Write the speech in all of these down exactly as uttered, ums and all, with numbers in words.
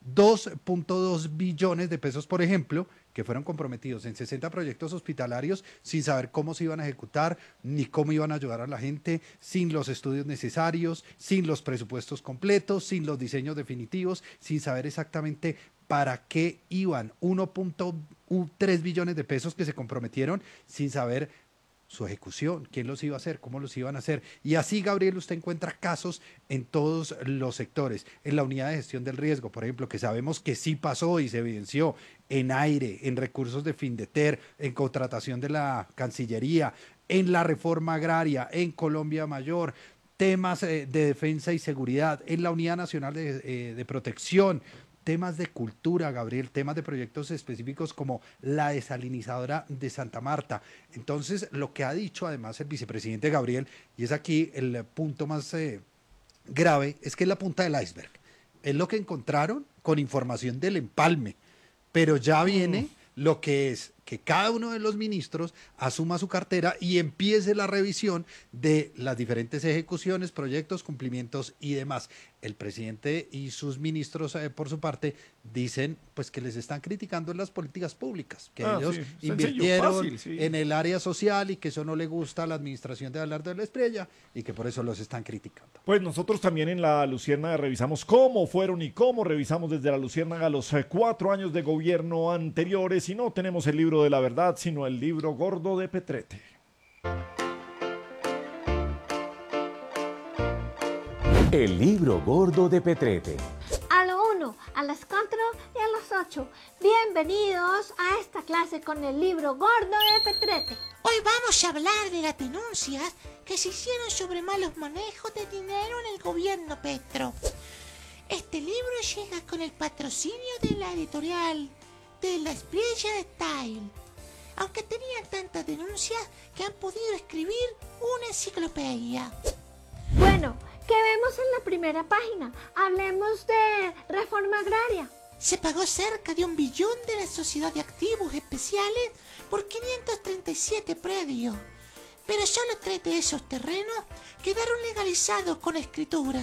dos punto dos billones de pesos, por ejemplo, que fueron comprometidos en sesenta proyectos hospitalarios sin saber cómo se iban a ejecutar, ni cómo iban a ayudar a la gente, sin los estudios necesarios, sin los presupuestos completos, sin los diseños definitivos, sin saber exactamente para qué iban uno punto tres billones de pesos que se comprometieron, sin saber su ejecución, quién los iba a hacer, cómo los iban a hacer. Y así, Gabriel, usted encuentra casos en todos los sectores. En la unidad de gestión del riesgo, por ejemplo, que sabemos que sí pasó y se evidenció en aire, en recursos de Findeter, en contratación de la Cancillería, en la reforma agraria, en Colombia Mayor, temas eh, de defensa y seguridad, en la Unidad Nacional de, eh, de Protección, temas de cultura, Gabriel, temas de proyectos específicos como la desalinizadora de Santa Marta. Entonces, lo que ha dicho además el vicepresidente Gabriel, y es aquí el punto más eh, grave, es que es la punta del iceberg. Es lo que encontraron con información del empalme, pero ya Mm. viene lo que es que cada uno de los ministros asuma su cartera y empiece la revisión de las diferentes ejecuciones, proyectos, cumplimientos y demás. El presidente y sus ministros, eh, por su parte, dicen pues que les están criticando en las políticas públicas, que Ah, ellos sí, sencillo, invirtieron fácil, sí. en el área social y que eso no le gusta a la administración de Abelardo de la Estrella y que por eso los están criticando. Pues nosotros también en la Luciérnaga revisamos cómo fueron y cómo revisamos desde la Luciérnaga los eh, cuatro años de gobierno anteriores y no tenemos el libro de la verdad, sino el libro gordo de Petrete. El libro gordo de Petrete. A lo uno, a las cuatro y a las ocho. Bienvenidos a esta clase con el libro gordo de Petrete. Hoy vamos a hablar de las denuncias que se hicieron sobre malos manejos de dinero en el gobierno Petro. Este libro llega con el patrocinio de la editorial de la Espriella Style, aunque tenían tantas denuncias que han podido escribir una enciclopedia. Bueno, ¿qué vemos en la primera página? Hablemos de reforma agraria. Se pagó cerca de un billón de la Sociedad de Activos Especiales por quinientos treinta y siete predios, pero solo tres de esos terrenos quedaron legalizados con escritura.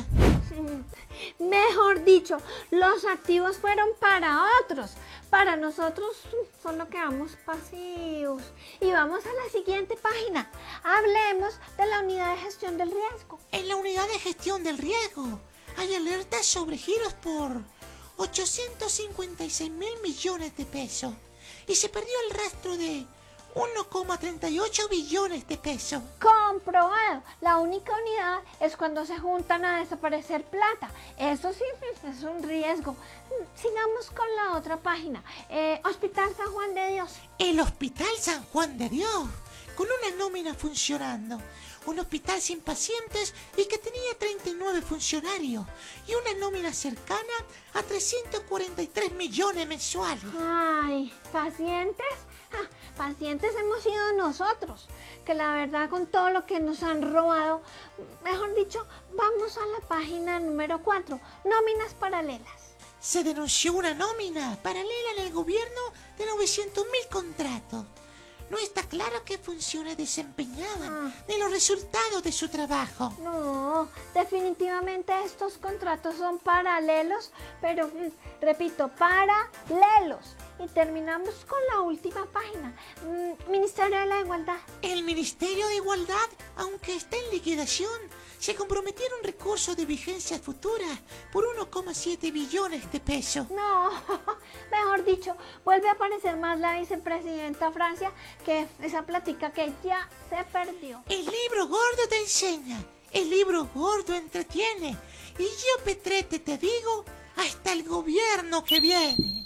Mejor dicho, los activos fueron para otros. Para nosotros solo quedamos pasivos. Y vamos a la siguiente página. Hablemos de la unidad de gestión del riesgo. En la unidad de gestión del riesgo hay alertas sobre giros por ochocientos cincuenta y seis mil millones de pesos y se perdió el rastro de uno coma treinta y ocho billones de pesos. Comprobado. La única unidad es cuando se juntan a desaparecer plata. Eso sí es un riesgo. Sigamos con la otra página. Eh, Hospital San Juan de Dios. El Hospital San Juan de Dios, con una nómina funcionando. Un hospital sin pacientes y que tenía treinta y nueve funcionarios y una nómina cercana a trescientos cuarenta y tres millones mensuales. Ay, ¿pacientes? Ah, pacientes hemos sido nosotros, que la verdad con todo lo que nos han robado, mejor dicho, vamos a la página número cuatro, nóminas paralelas. Se denunció una nómina paralela en el gobierno de novecientos mil contratos. No está claro qué funciones desempeñaban Ah. ni los resultados de su trabajo. No, definitivamente estos contratos son paralelos, pero mm, repito, paralelos. Y terminamos con la última página, mm, Ministerio de la Igualdad. El Ministerio de Igualdad, aunque está en liquidación, se comprometieron recursos de vigencia futura por uno coma siete billones de pesos. No, mejor dicho, vuelve a aparecer más la vicepresidenta Francia que esa plática que ya se perdió. El libro gordo te enseña, el libro gordo entretiene. Y yo, Petrete, te digo, hasta el gobierno que viene.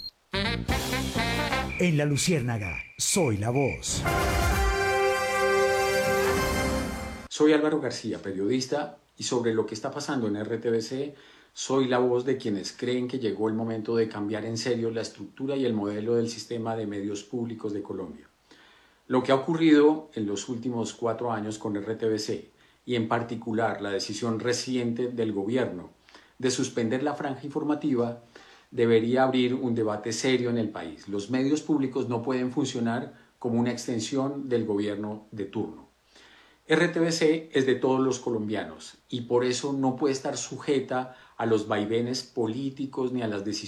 En la Luciérnaga, soy la voz. Soy Álvaro García, periodista, y sobre lo que está pasando en R T V C, soy la voz de quienes creen que llegó el momento de cambiar en serio la estructura y el modelo del sistema de medios públicos de Colombia. Lo que ha ocurrido en los últimos cuatro años con R T V C, y en particular la decisión reciente del gobierno de suspender la franja informativa, debería abrir un debate serio en el país. Los medios públicos no pueden funcionar como una extensión del gobierno de turno. R T V C es de todos los colombianos y por eso no puede estar sujeta a los vaivenes políticos ni a las decisiones